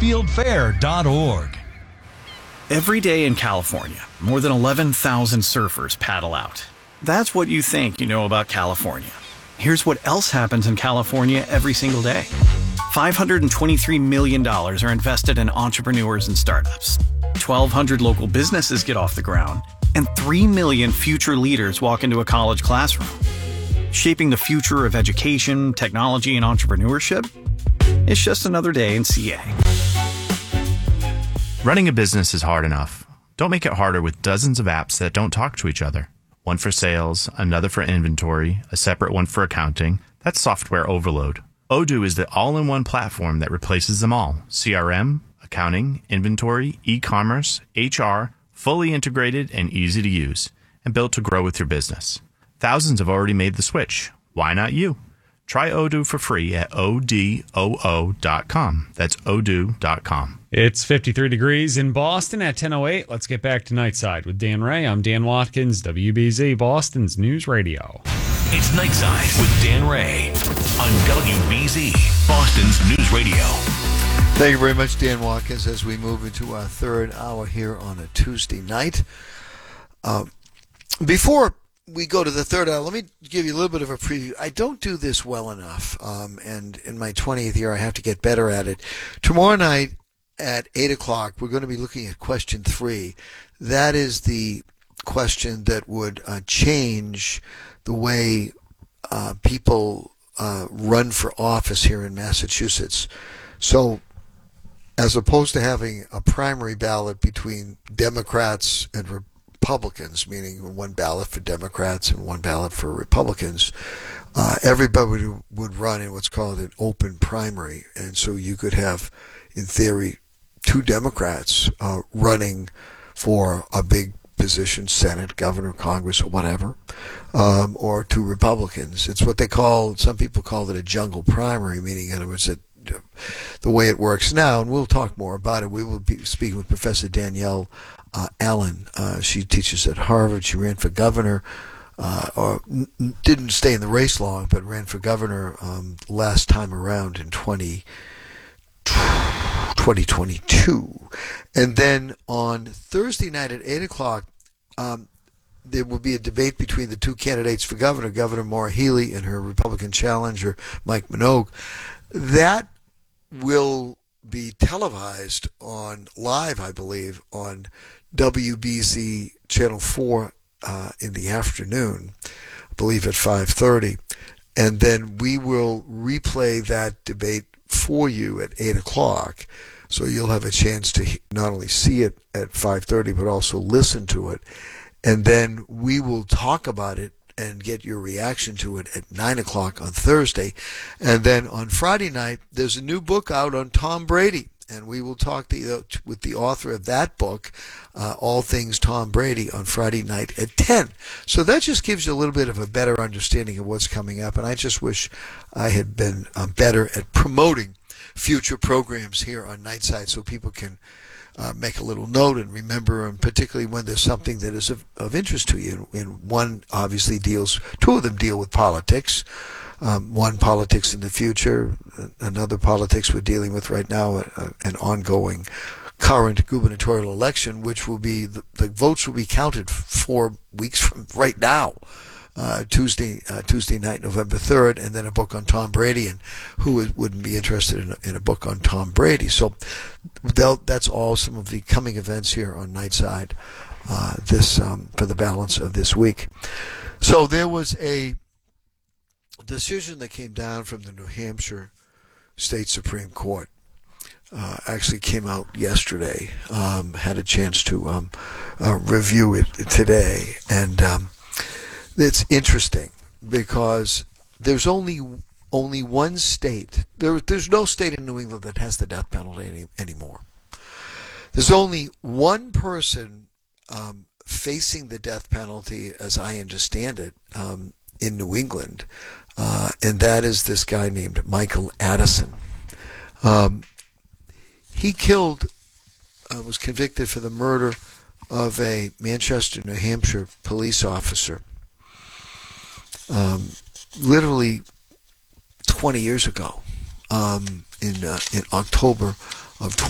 westfieldfair.org. Every day in California, more than 11,000 surfers paddle out. That's what you think you know about California. Here's what else happens in California every single day. $523 million are invested in entrepreneurs and startups. 1,200 local businesses get off the ground, and 3 million future leaders walk into a college classroom. Shaping the future of education, technology, and entrepreneurship? It's just another day in CA. Running a business is hard enough. Don't make it harder with dozens of apps that don't talk to each other. One for sales, another for inventory, a separate one for accounting. That's software overload. Odoo is the all-in-one platform that replaces them all. CRM, accounting, inventory, e-commerce, HR, fully integrated and easy to use, and built to grow with your business. Thousands have already made the switch. Why not you? Try Odoo for free at odoo.com. That's odoo.com. It's 53 degrees in Boston at 10:08. Let's get back to Nightside with Dan Ray. I'm Dan Watkins, WBZ, Boston's News Radio. It's Nightside with Dan Ray on WBZ, Boston's News Radio. Thank you very much, Dan Watkins, as we move into our third hour here on a Tuesday night. Before we go to the third hour, let me give you a little bit of a preview. I don't do this well enough, and in my 20th year, I have to get better at it. Tomorrow night at 8 o'clock, we're going to be looking at question 3. That is the question that would change the way people run for office here in Massachusetts. So, as opposed to having a primary ballot between Democrats and Republicans, meaning one ballot for Democrats and one ballot for Republicans, everybody would run in what's called an open primary. And so you could have, in theory, 2 Democrats running for a big position, Senate, governor, Congress, or whatever, or 2 Republicans. It's what they call, some people call it a jungle primary, meaning, in other words, that the way it works now, and we'll talk more about it. We will be speaking with Professor Danielle Allen. She teaches at Harvard. She ran for governor, or didn't stay in the race long, but ran for governor last time around in 2022. And then on Thursday night at 8 o'clock, there will be a debate between the 2 candidates for governor, Governor Maura Healey and her Republican challenger, Mike Minogue. That will be televised on live, I believe, on WBZ Channel 4 in the afternoon, I believe at 5:30. And then we will replay that debate for you at 8 o'clock. So you'll have a chance to not only see it at 5:30, but also listen to it. And then we will talk about it and get your reaction to it at 9 o'clock on Thursday. And then on Friday night, there's a new book out on Tom Brady. And we will talk with the author of that book, All Things Tom Brady, on Friday night at 10. So that just gives you a little bit of a better understanding of what's coming up. And I just wish I had been better at promoting future programs here on Nightside so people can make a little note and remember, and particularly when there's something that is of interest to you. And one obviously deals, 2 of them deal with politics. One, politics in the future. Another, politics we're dealing with right now, an ongoing current gubernatorial election, which will be, the votes will be counted 4 weeks from right now. Tuesday night, November 3rd, and then a book on Tom Brady, and who wouldn't be interested in a book on Tom Brady? So that's all some of the coming events here on Nightside for the balance of this week. So there was a decision that came down from the New Hampshire State Supreme Court. Actually came out yesterday. Had a chance to review it today, and it's interesting because there's only one state. There's no state in New England that has the death penalty anymore. There's only one person facing the death penalty, as I understand it, in New England, and that is this guy named Michael Addison. He was convicted for the murder of a Manchester, New Hampshire police officer. Literally 20 years ago, in October of